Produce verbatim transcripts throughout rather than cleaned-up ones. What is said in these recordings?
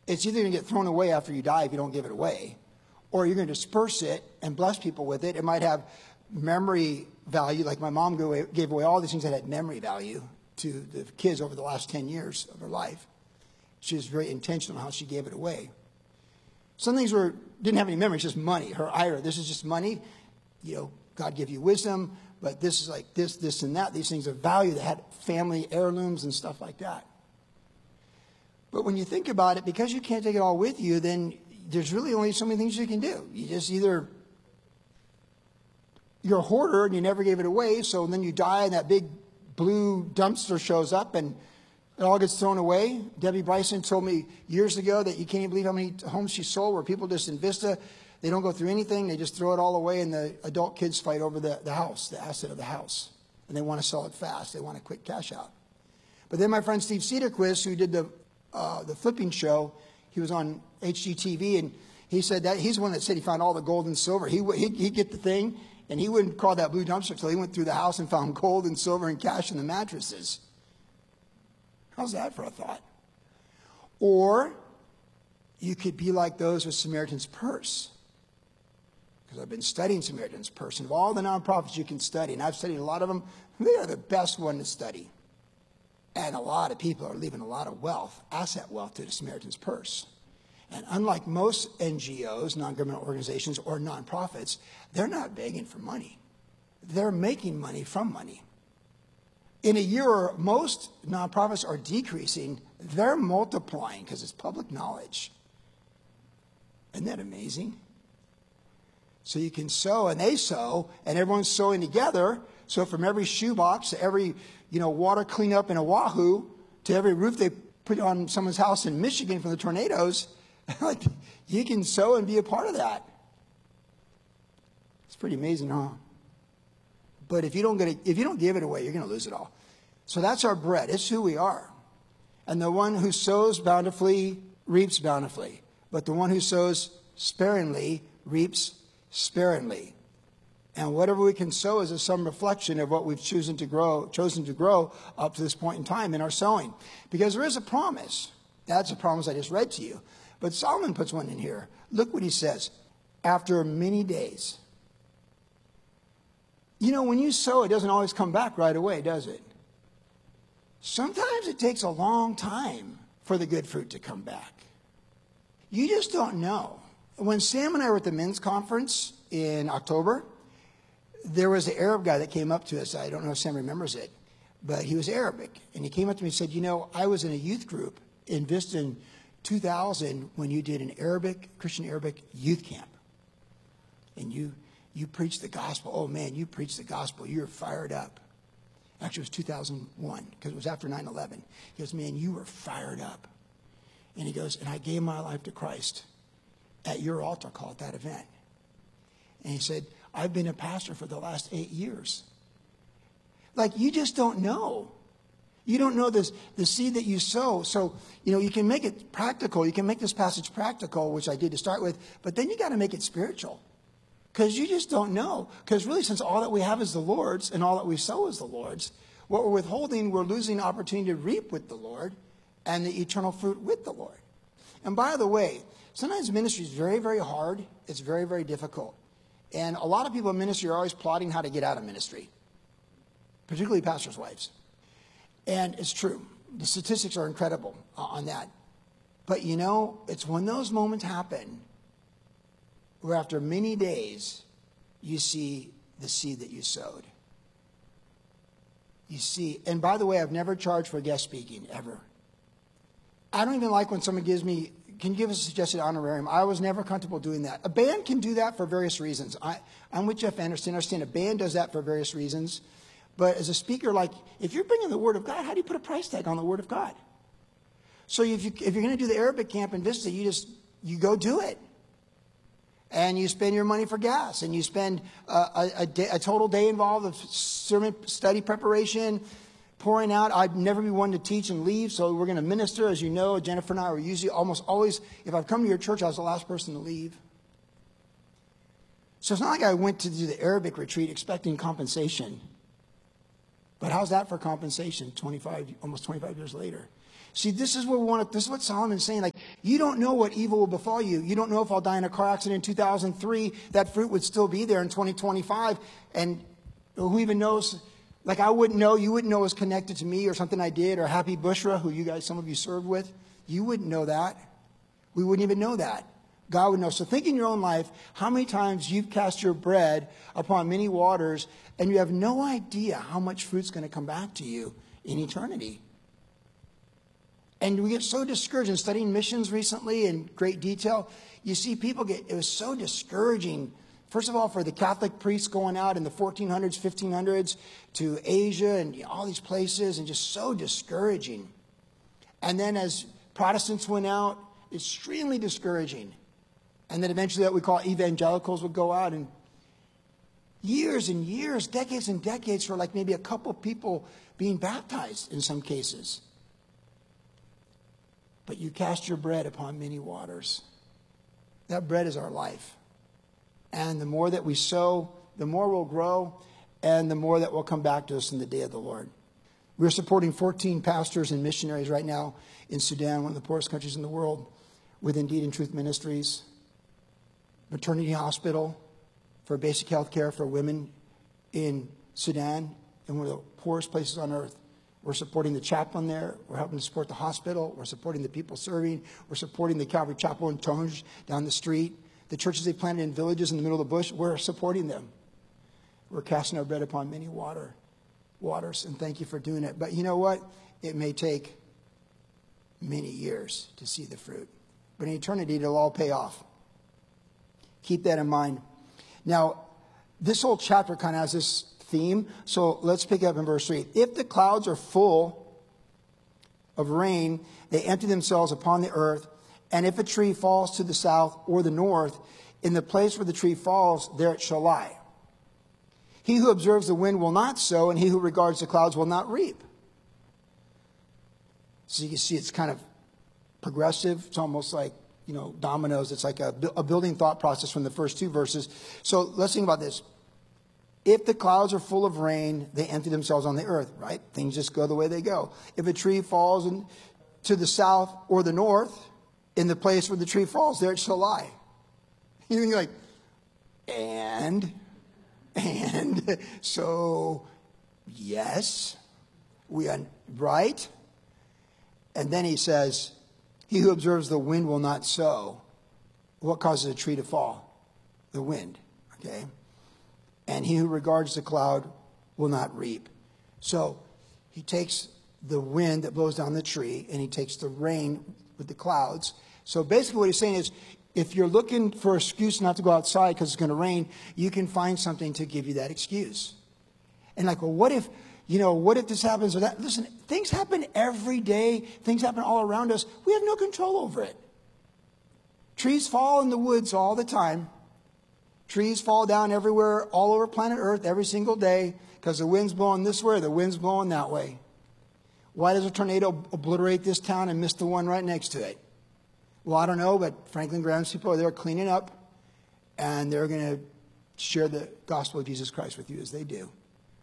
it's either going to get thrown away after you die if you don't give it away, or you're going to disperse it and bless people with it. It might have memory value, like my mom gave away all these things that had memory value to the kids over the last ten years of her life. She was very intentional in how she gave it away. Some things were didn't have any memory, it's just money. Her I R A, this is just money. You know, God give you wisdom, but this is like this, this, and that. These things of value that had family heirlooms and stuff like that. But when you think about it, because you can't take it all with you, then there's really only so many things you can do. You just either, you're a hoarder and you never gave it away, so then you die and that big blue dumpster shows up and it all gets thrown away. Debbie Bryson told me years ago that you can't even believe how many homes she sold where people just in Vista, they don't go through anything, they just throw it all away, and the adult kids fight over the, the house, the asset of the house. And they want to sell it fast. They want a quick cash out. But then my friend Steve Cedarquist, who did the uh, the flipping show, he was on H G T V, and he said that he's the one that said he found all the gold and silver. He he'd, he'd get the thing, and he wouldn't call that blue dumpster until he went through the house and found gold and silver and cash in the mattresses. How's that for a thought? Or you could be like those with Samaritan's Purse. Because I've been studying Samaritan's Purse. And of all the nonprofits you can study, and I've studied a lot of them, they are the best one to study. And a lot of people are leaving a lot of wealth, asset wealth, to the Samaritan's Purse. And unlike most N G Os, non-governmental organizations, or nonprofits, they're not begging for money. They're making money from money. In a year, most nonprofits are decreasing. They're multiplying because it's public knowledge. Isn't that amazing? So you can sow, and they sow, and everyone's sowing together. So from every shoebox to every, you know, water cleanup in Oahu to every roof they put on someone's house in Michigan from the tornadoes, like you can sow and be a part of that. It's pretty amazing, huh? But if you don't get it, if you don't give it away, you're going to lose it all. So that's our bread. It's who we are. And the one who sows bountifully reaps bountifully, but the one who sows sparingly reaps sparingly. And whatever we can sow is a some reflection of what we've chosen to grow, chosen to grow up to this point in time in our sowing. Because there is a promise. That's a promise I just read to you. But Solomon puts one in here. Look what he says. After many days. You know, when you sow, it doesn't always come back right away, does it? Sometimes it takes a long time for the good fruit to come back. You just don't know. When Sam and I were at the men's conference in October, there was an Arab guy that came up to us. I don't know if Sam remembers it, but he was Arabic. And he came up to me and said, you know, I was in a youth group in Vista in two thousand when you did an Arabic, Christian Arabic youth camp. And you you preached the gospel. Oh, man, you preached the gospel. You were fired up. Actually, it was two thousand one because it was after nine eleven. He goes, man, you were fired up. And he goes, and I gave my life to Christ at your altar call at that event. And he said, I've been a pastor for the last eight years. Like, you just don't know. You don't know this, the seed that you sow. So, you know, you can make it practical. You can make this passage practical, which I did to start with, but then you got to make it spiritual. Because you just don't know. Because really, since all that we have is the Lord's and all that we sow is the Lord's, what we're withholding, we're losing the opportunity to reap with the Lord and the eternal fruit with the Lord. And by the way, sometimes ministry is very, very hard. It's very, very difficult. And a lot of people in ministry are always plotting how to get out of ministry, particularly pastors' wives. And it's true. The statistics are incredible on that. But you know, it's when those moments happen where after many days, you see the seed that you sowed. You see, and by the way, I've never charged for guest speaking, ever. I don't even like when someone gives me, can you give us a suggested honorarium? I was never comfortable doing that. A band can do that for various reasons. I, I'm with Jeff Anderson. I understand a band does that for various reasons. But as a speaker, like, if you're bringing the Word of God, how do you put a price tag on the Word of God? So if, you, if you're going to do the Arabic camp in Vista, you just, you go do it. And you spend your money for gas, and you spend a, a, a, day, a total day involved of sermon study preparation, pouring out. I'd never be one to teach and leave, so we're going to minister. As you know, Jennifer and I are usually almost always, if I've come to your church, I was the last person to leave. So it's not like I went to do the Arabic retreat expecting compensation. But how's that for compensation twenty-five, almost twenty-five years later? See, this is what we want to, this is what Solomon's saying. Like, You don't know what evil will befall you. You don't know if I'll die in a car accident in two thousand three. That fruit would still be there in twenty twenty-five. And who even knows? Like I wouldn't know. You wouldn't know it was connected to me or something I did, or Happy Bushra, who you guys, some of you served with. You wouldn't know that. We wouldn't even know that. God would know. So think in your own life how many times you've cast your bread upon many waters and you have no idea how much fruit's going to come back to you in eternity. And we get so discouraged in studying missions recently in great detail. You see people get, it was so discouraging. First of all, for the Catholic priests going out in the fourteen hundreds, fifteen hundreds to Asia and all these places, and just so discouraging. And then as Protestants went out, extremely discouraging. And then eventually what we call evangelicals would go out, and years and years, decades and decades for like maybe a couple people being baptized in some cases. But you cast your bread upon many waters. That bread is our life. And the more that we sow, the more we'll grow, and the more that will come back to us in the day of the Lord. We're supporting fourteen pastors and missionaries right now in Sudan, one of the poorest countries in the world, with Indeed and Truth Ministries, maternity hospital for basic health care for women in Sudan, and one of the poorest places on earth. We're supporting the chaplain there. We're helping to support the hospital. We're supporting the people serving. We're supporting the Calvary Chapel in Tonge down the street. The churches they planted in villages in the middle of the bush, we're supporting them. We're casting our bread upon many water, waters, and thank you for doing it. But you know what? It may take many years to see the fruit. But in eternity, it'll all pay off. Keep that in mind. Now, this whole chapter kind of has this theme. So let's pick up in verse three. If the clouds are full of rain, they empty themselves upon the earth. And if a tree falls to the south or the north, in the place where the tree falls, there it shall lie. He who observes the wind will not sow, and he who regards the clouds will not reap. So you can see it's kind of progressive. It's almost like, you know, dominoes. It's like a, a building thought process from the first two verses. So let's think about this. If the clouds are full of rain, they empty themselves on the earth, right? Things just go the way they go. If a tree falls in, to the south or the north, in the place where the tree falls, there it shall lie. You're like, and, and, so, yes, we are, right? And then he says, he who observes the wind will not sow. What causes a tree to fall? The wind, okay? And he who regards the cloud will not reap. So he takes the wind that blows down the tree, and he takes the rain with the clouds. So basically what he's saying is, if you're looking for an excuse not to go outside because it's going to rain, you can find something to give you that excuse. And like, well, what if, you know, what if this happens or that? Listen, things happen every day. Things happen all around us. We have no control over it. Trees fall in the woods all the time. Trees fall down everywhere, all over planet Earth, every single day, because the wind's blowing this way, the wind's blowing that way. Why does a tornado obliterate this town and miss the one right next to it? Well, I don't know, but Franklin Graham's people are there cleaning up, and they're going to share the gospel of Jesus Christ with you as they do.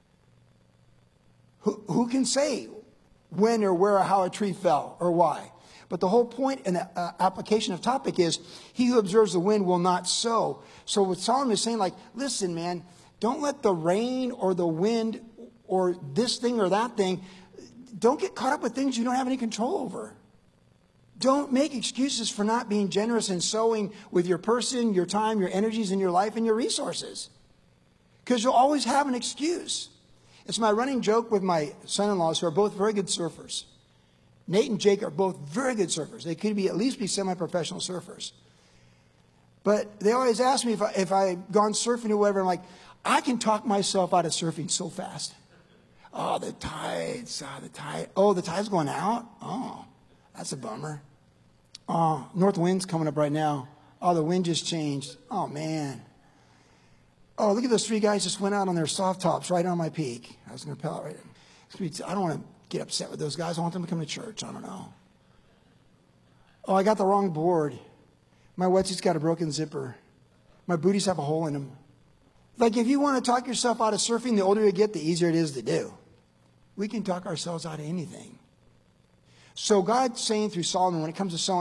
Who, who can say when or where or how a tree fell or why? But the whole point in the uh, application of topic is, he who observes the wind will not sow. So what Solomon is saying, like, listen, man, don't let the rain or the wind or this thing or that thing, don't get caught up with things you don't have any control over. Don't make excuses for not being generous and sowing with your person, your time, your energies, and your life and your resources. Because you'll always have an excuse. It's my running joke with my son-in-laws, who are both very good surfers. Nate and Jake are both very good surfers. They could be at least be semi-professional surfers. But they always ask me if, I, if I've gone surfing or whatever. I'm like, I can talk myself out of surfing so fast. Oh, the tides. Oh, the tide. Oh, the tide's going out? Oh, that's a bummer. Oh, north wind's coming up right now. Oh, the wind just changed. Oh, man. Oh, look at those three guys just went out on their soft tops right on my peak. I was going to pedal right in. I don't want to get upset with those guys. I want them to come to church. I don't know. Oh, I got the wrong board. My wetsuit's got a broken zipper. My booties have a hole in them. Like, if you want to talk yourself out of surfing, the older you get, the easier it is to do. We can talk ourselves out of anything. So God's saying through Solomon, when it comes to sowing,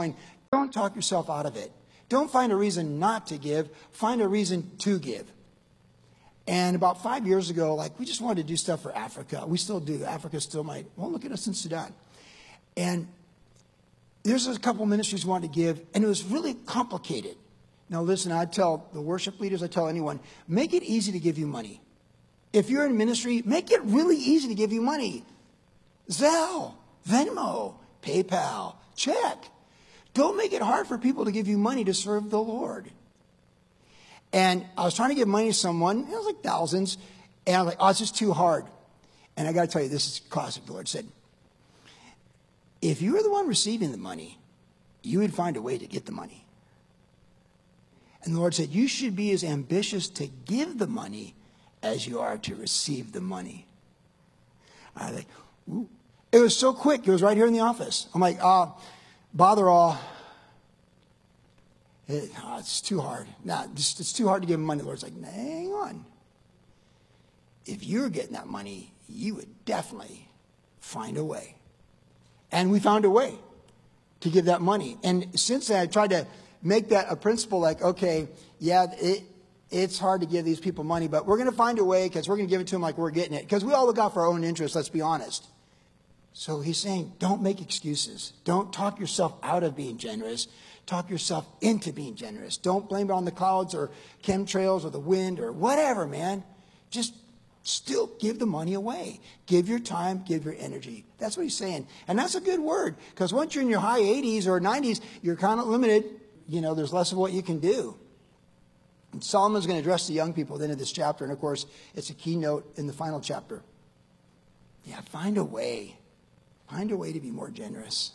Don't talk yourself out of it. Don't find a reason not to give. Find a reason to give. And about five years ago, like, we just wanted to do stuff for Africa. We still do. Africa still might. Well, look at us in Sudan. And there's a couple ministries we wanted to give, and it was really complicated. Now, listen, I tell the worship leaders, I tell anyone, make it easy to give you money. If you're in ministry, make it really easy to give you money. Zelle, Venmo, PayPal, check. Don't make it hard for people to give you money to serve the Lord. And I was trying to give money to someone, it was like thousands, and I was like, oh, it's just too hard. And I got to tell you, this is classic. The Lord said, if you were the one receiving the money, you would find a way to get the money. And the Lord said, you should be as ambitious to give the money as you are to receive the money. I was like, ooh. It was so quick. It was right here in the office. I'm like, uh, bother all. It, oh, it's too hard. Nah, just, it's too hard to give money. The Lord's like, hang on. If you were getting that money, you would definitely find a way. And we found a way to give that money. And since then, I tried to make that a principle, like, okay, yeah, it, it's hard to give these people money, but we're going to find a way because we're going to give it to them like we're getting it. Because we all look out for our own interests, let's be honest. So he's saying, don't make excuses. Don't talk yourself out of being generous. Talk yourself into being generous. Don't blame it on the clouds or chemtrails or the wind or whatever, man. Just still give the money away. Give your time, give your energy. That's what he's saying. And that's a good word, because once you're in your high eighties or nineties, you're kind of limited. You know, there's less of what you can do. And Solomon's going to address the young people at the end of this chapter. And, of course, it's a keynote in the final chapter. Yeah, find a way. Find a way to be more generous.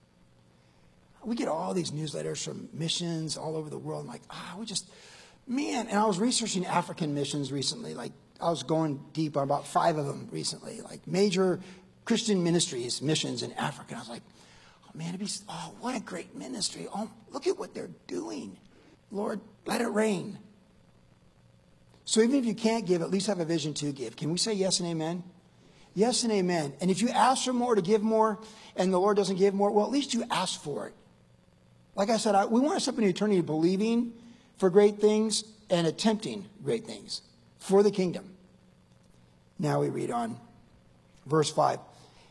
We get all these newsletters from missions all over the world. I'm like, ah, oh, we just, man. And I was researching African missions recently. Like, I was going deep on about five of them recently. Like, major Christian ministries, missions in Africa. I was like, oh, man, it'd be, oh, what a great ministry. Oh, look at what they're doing. Lord, let it rain. So even if you can't give, at least have a vision to give. Can we say yes and amen? Yes and amen. And if you ask for more, to give more, and the Lord doesn't give more, well, at least you ask for it. Like I said, I, we want to step into eternity believing for great things and attempting great things for the kingdom. Now we read on verse five.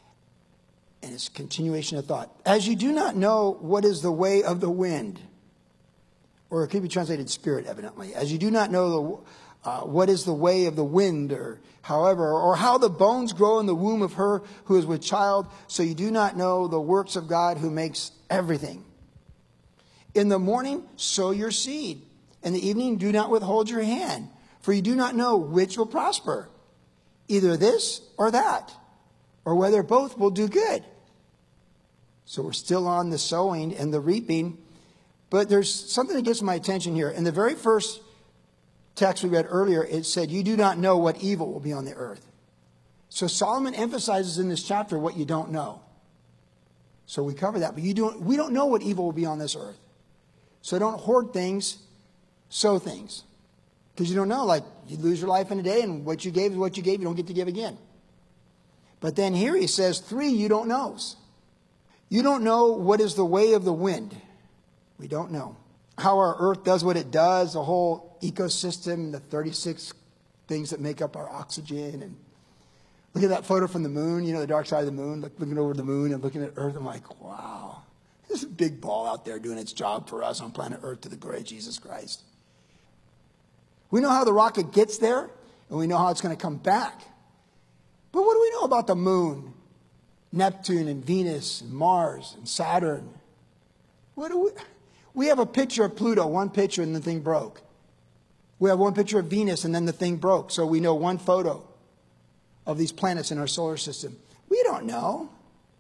And it's a continuation of thought. As you do not know what is the way of the wind, or it could be translated spirit, evidently. As you do not know the, uh, what is the way of the wind, or however, or how the bones grow in the womb of her who is with child, so you do not know the works of God who makes everything. In the morning, sow your seed. In the evening, do not withhold your hand, for you do not know which will prosper, either this or that, or whether both will do good. So we're still on the sowing and the reaping. But there's something that gets my attention here. In the very first text we read earlier, it said, you do not know what evil will be on the earth. So Solomon emphasizes in this chapter what you don't know. So we cover that. But you don't, we don't know what evil will be on this earth. So don't hoard things, sow things. Because you don't know. Like, you lose your life in a day, and what you gave is what you gave. You don't get to give again. But then here he says, three you don't know. You don't know what is the way of the wind. We don't know how our earth does what it does, the whole ecosystem, the thirty-six things that make up our oxygen. And look at that photo from the moon, you know, the dark side of the moon, look, looking over the moon and looking at Earth. I'm like, wow, there's a big ball out there doing its job for us on planet Earth to the glory of Jesus Christ. We know how the rocket gets there, and we know how it's going to come back. But what do we know about the moon, Neptune and Venus and Mars and Saturn? What do we... We have a picture of Pluto, one picture, and the thing broke. We have one picture of Venus, and then the thing broke. So we know one photo of these planets in our solar system. We don't know.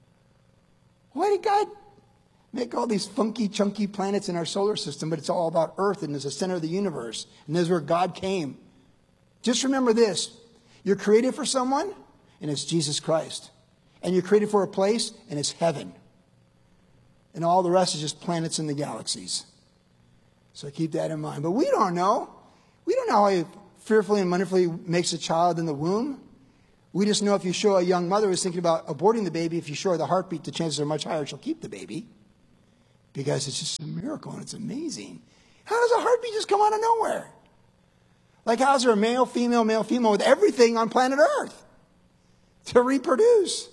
Why did God make all these funky, chunky planets in our solar system, but it's all about Earth and is the center of the universe, and this is where God came? Just remember this. You're created for someone, and it's Jesus Christ. And you're created for a place, and it's heaven. And all the rest is just planets in the galaxies. So keep that in mind. But we don't know. We don't know how he fearfully and wonderfully makes a child in the womb. We just know if you show a young mother who's thinking about aborting the baby, if you show her the heartbeat, the chances are much higher she'll keep the baby. because it's just a miracle and it's amazing. How does a heartbeat just come out of nowhere? Like, how's there a male, female, male, female with everything on planet Earth to reproduce?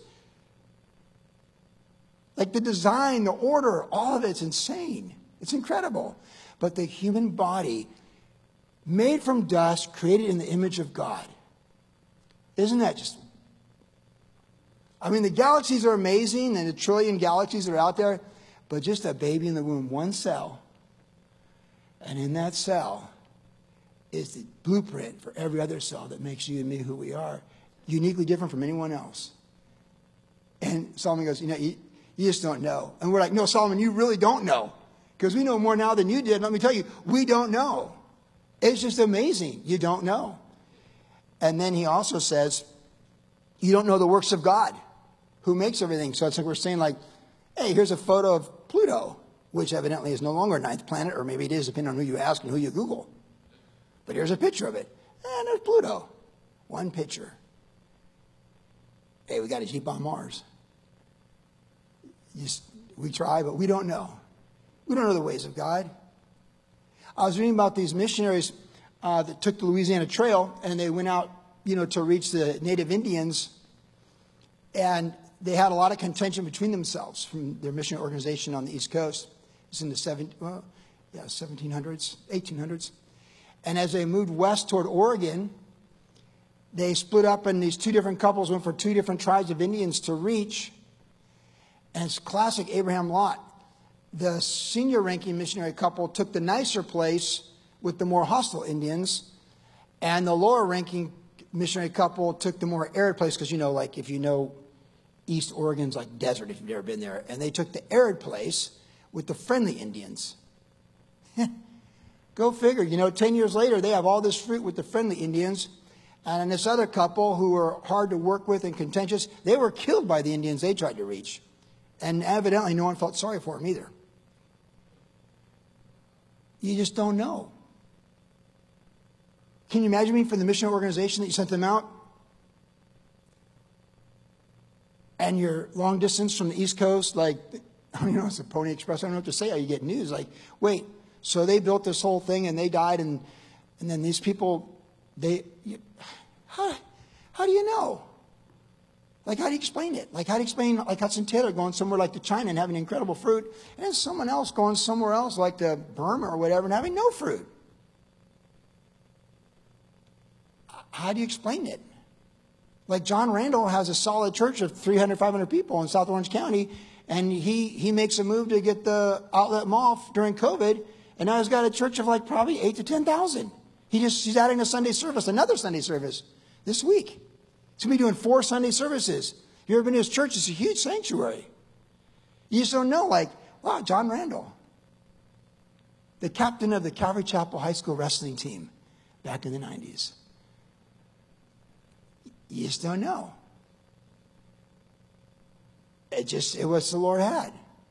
Like the design, the order, all of it's insane. It's incredible. But the human body, made from dust, created in the image of God. Isn't that just... I mean, the galaxies are amazing, and the trillion galaxies that are out there, but just a baby in the womb, one cell. And in that cell is the blueprint for every other cell that makes you and me who we are, uniquely different from anyone else. And Solomon goes, you know, you, you just don't know. And we're like, no, Solomon, you really don't know. Because we know more now than you did. Let me tell you, we don't know. It's just amazing. You don't know. And then he also says, you don't know the works of God, who makes everything. So it's like we're saying, like, hey, here's a photo of Pluto, which evidently is no longer a ninth planet, or maybe it is, depending on who you ask and who you Google. But here's a picture of it. And there's Pluto. One picture. Hey, we got a Jeep on Mars. Just, we try, but we don't know. We don't know the ways of God. I was reading about these missionaries uh, that took the Louisiana Trail, and they went out, you know, to reach the native Indians. And they had a lot of contention between themselves from their mission organization on the East Coast. It's in the seven, well, yeah, seventeen hundreds, eighteen hundreds. And as they moved west toward Oregon, they split up, and these two different couples went for two different tribes of Indians to reach. And it's classic Abraham Lot. The senior ranking missionary couple took the nicer place with the more hostile Indians, and the lower ranking missionary couple took the more arid place, because, you know, like if you know East Oregon's like desert if you've never been there, and they took the arid place with the friendly Indians. Go figure. You know, ten years later, they have all this fruit with the friendly Indians. And this other couple who were hard to work with and contentious, they were killed by the Indians they tried to reach. And evidently, no one felt sorry for them either. You just don't know. Can you imagine me from the mission organization that you sent them out? And you're long distance from the East Coast, like, I don't know, it's a Pony Express. I don't know what to say. How you get news. Like, wait, so they built this whole thing and they died, and and then these people, they, you, how, how do you know? Like, how do you explain it? Like, how do you explain, like, Hudson Taylor going somewhere like to China and having incredible fruit, and then someone else going somewhere else like to Burma or whatever and having no fruit? How do you explain it? Like, John Randall has a solid church of three hundred, five hundred people in South Orange County, and he, he makes a move to get the outlet mall during COVID, and now he's got a church of like probably eight to ten thousand. He just, he's adding a Sunday service, another Sunday service this week. He's going to be doing four Sunday services. You ever been to his church? It's a huge sanctuary. You just don't know, like, wow, John Randall, the captain of the Calvary Chapel High School wrestling team back in the nineties. You just don't know. It just, it was the Lord had.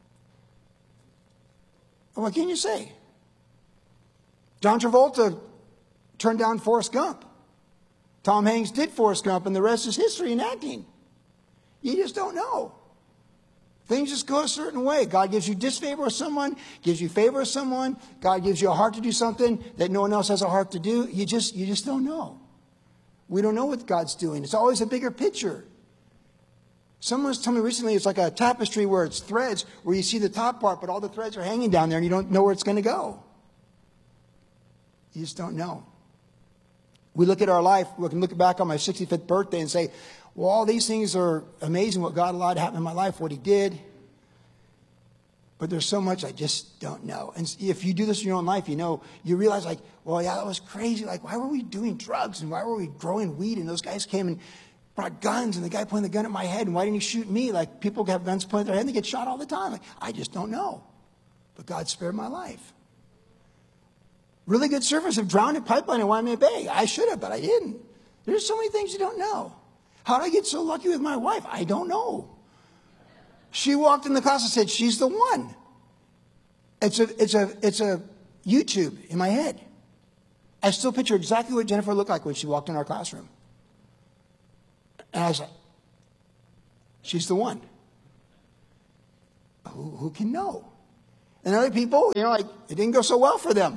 What can you say? John Travolta turned down Forrest Gump. Tom Hanks did Forrest Gump, and the rest is history in acting. You just don't know. Things just go a certain way. God gives you disfavor with someone, gives you favor with someone. God gives you a heart to do something that no one else has a heart to do. You just, you just don't know. We don't know what God's doing. It's always a bigger picture. Someone was telling me recently it's like a tapestry where it's threads, where you see the top part, but all the threads are hanging down there and you don't know where it's going to go. You just don't know. We look at our life, we can look back on my sixty-fifth birthday and say, well, all these things are amazing, what God allowed to happen in my life, what he did. But there's so much I just don't know. And if you do this in your own life, you know, you realize like, well, yeah, that was crazy. Like, why were we doing drugs? And why were we growing weed? And those guys came and brought guns, and the guy pointed the gun at my head. And why didn't he shoot me? Like, people have guns pointed at their head and they get shot all the time. Like, I just don't know. But God spared my life. Really good surfers have drowned in pipeline in Waimea Bay. I should have, but I didn't. There's so many things you don't know. How did I get so lucky with my wife? I don't know. She walked in the class and said, she's the one. It's a, it's a, it's a YouTube in my head. I still picture exactly what Jennifer looked like when she walked in our classroom. And I was like, she's the one. Who, who can know? And other people, you know, like, it didn't go so well for them.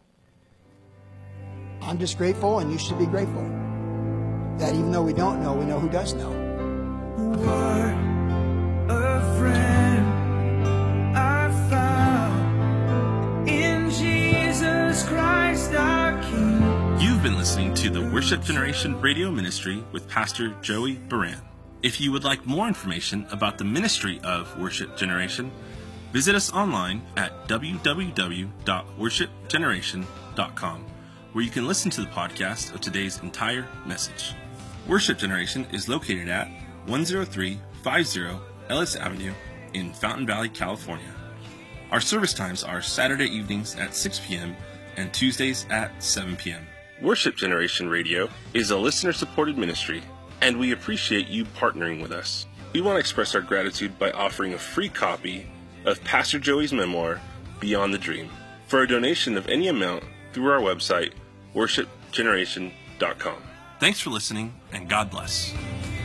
I'm just grateful, and you should be grateful that even though we don't know, we know who does know. What a friend I found in Jesus Christ our King. You've been listening to the Worship Generation Radio Ministry with Pastor Joey Baran. If you would like more information about the ministry of Worship Generation, visit us online at w w w dot worship generation dot com, where you can listen to the podcast of today's entire message. Worship Generation is located at one oh three fifty Ellis Avenue in Fountain Valley, California. Our service times are Saturday evenings at six p.m. and Tuesdays at seven p.m. Worship Generation Radio is a listener-supported ministry, and we appreciate you partnering with us. We want to express our gratitude by offering a free copy of Pastor Joey's memoir, Beyond the Dream, for a donation of any amount through our website, worship generation dot com. Thanks for listening, and God bless.